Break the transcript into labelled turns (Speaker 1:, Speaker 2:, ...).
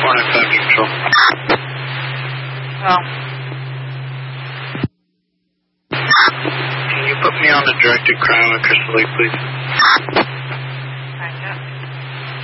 Speaker 1: 495 Control.
Speaker 2: Well.
Speaker 1: Can you put me on a directed cryo at Crystal Lake, please?
Speaker 2: Kind of.